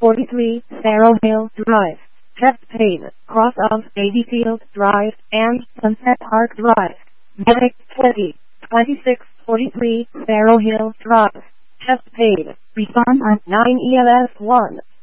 43, Sparrow Hill Drive, chest pain, cross of Field Drive, and Sunset Park Drive. Medic 2643, Sparrow Hill Drive, chest pain, respond on 9 EMS 1.